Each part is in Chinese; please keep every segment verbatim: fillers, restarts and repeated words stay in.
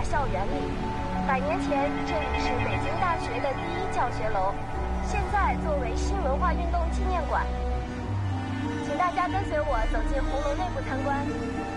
校园里。百年前，这里是北京大学的第一教学楼，现在作为新文化运动纪念馆。请大家跟随我走进红楼内部参观。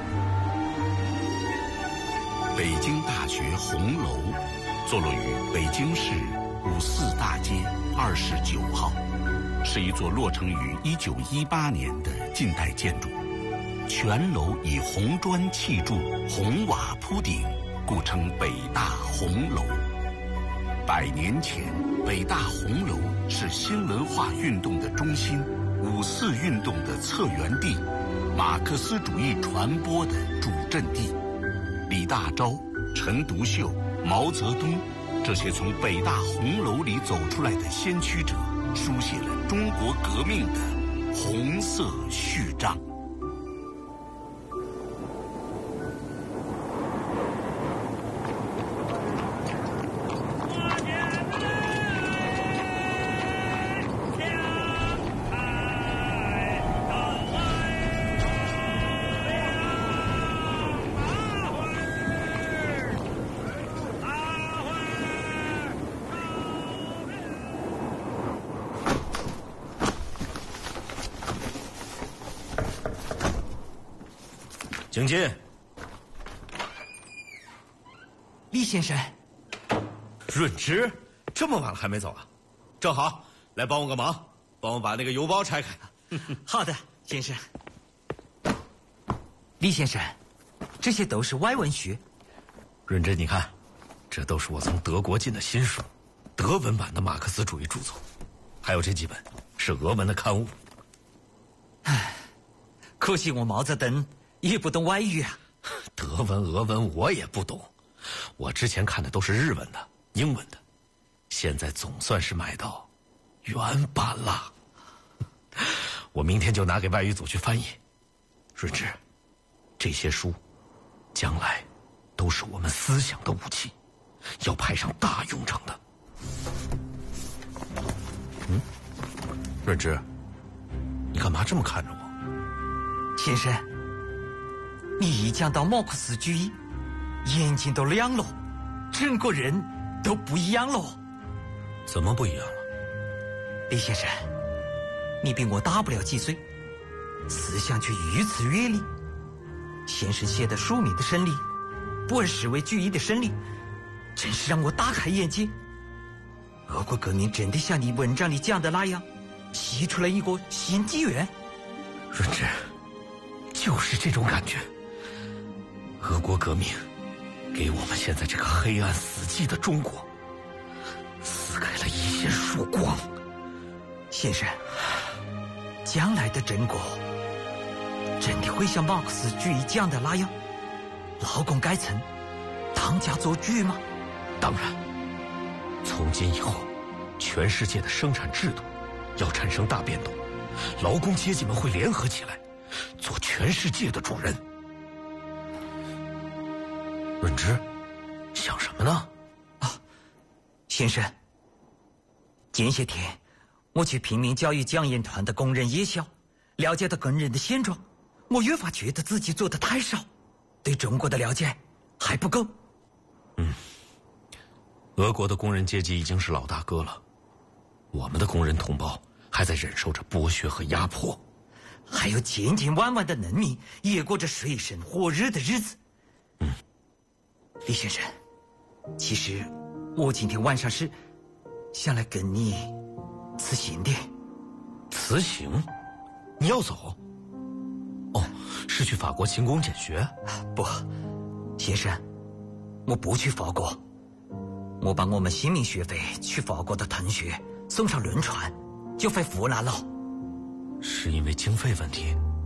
北京大学红楼坐落于北京市五四大街二十九号，是一座落成于一九一八年的近代建筑。全楼以红砖砌筑，红瓦铺顶，故称北大红楼。百年前，北大红楼是新文化运动的中心，五四运动的策源地，马克思主义传播的主阵地。李大钊、陈独秀、毛泽东这些从北大红楼里走出来的先驱者，书写了中国革命的红色序章。 请进。 厉先生， 润之，这么晚了还没走啊？正好，来帮我个忙，帮我把那个邮包拆开。 好的，先生。厉先生，这些都是外文学。 润之，你看，这都是我从德国进的新书，德文版的马克思主义著作，还有这几本是俄文的刊物。 唉，可惜我毛泽东也不懂外语啊。 德文、俄文我也不懂，我之前看的都是日文的、英文的，现在总算是买到原版了。我明天就拿给外语组去翻译。润之，这些书将来都是我们思想的武器，要派上大用场的。嗯，润之，你干嘛这么看着我？ 先生，你一讲到马克思主义，眼睛都亮了，整个人都不一样了。 怎么不一样了？ 李先生，你比我大不了几岁，思想却愈此阅历。先生写的《庶民的胜利》，布尔什维主义的胜利，真是让我大开眼界。俄国革命真的像你文章里讲的那样，吸出了一个新纪元。 润之，就是这种感觉。俄国革命给我们现在这个黑暗死寂的中国撕开了一线曙光。 先生，将来的中国真的会像马克思主义讲的那样，劳工阶层当家作主吗？ 当然，从今以后，全世界的生产制度要产生大变动，劳工阶级们会联合起来，做全世界的主人。润之，想什么呢？ 啊，先生，前些天我去平民教育讲演团的工人夜校，了解到工人的现状，我越发觉得自己做的太少，对中国的了解还不够。 嗯，俄国的工人阶级已经是老大哥了，我们的工人同胞还在忍受着剥削和压迫， 还有千千万万的农民也过着水深火热的日子。 嗯， 李先生，其实我今天晚上是想来跟你辞行的。 辞行？你要走？哦，是去法国勤工俭学？ 不，先生，我不去法国。我把我们新民学会去法国的同学送上轮船，就回湖南了。 是因为经费问题？